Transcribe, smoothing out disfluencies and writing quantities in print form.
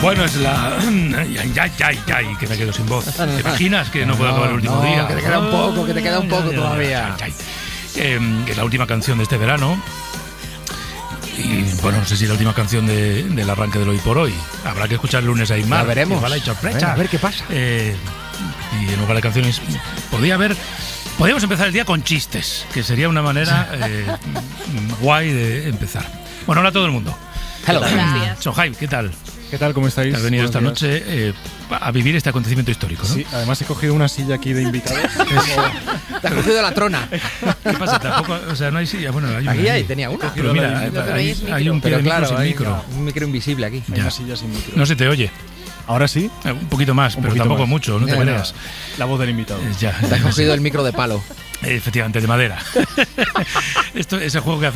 Bueno, es la... Ay, que me quedo sin voz. ¿Te imaginas que no puedo acabar el último día? Que te queda un poco, todavía. Es la última canción de este verano. Y bueno, no sé si la última canción del arranque del Hoy por Hoy. Habrá que escuchar el lunes a Aymar. La veremos. Igual hay sorpresa. A ver qué pasa. Y en lugar de canciones, podríamos empezar el día con chistes, que sería una manera guay de empezar. Bueno, hola a todo el mundo. Hello. Sohaib, ¿qué tal? ¿Qué tal? ¿Cómo estáis? Has venido Buenos esta días. noche a vivir este acontecimiento histórico, ¿no? Sí, además he cogido una silla aquí de invitados. Te has cogido la trona. ¿Qué pasa? Tampoco, o sea, no hay silla. Bueno, hay una. Aquí tenía una. Pero mira, hay un pie Pero de claro, sin hay micro. un micro invisible aquí. Hay una silla sin micro. No se te oye. ¿Ahora sí? Un poquito más, pero poquito tampoco más. mucho, no te Bueno. creas. La voz del invitado. Ya. Te has cogido el micro de palo. Efectivamente, de madera. Esto es el juego que hace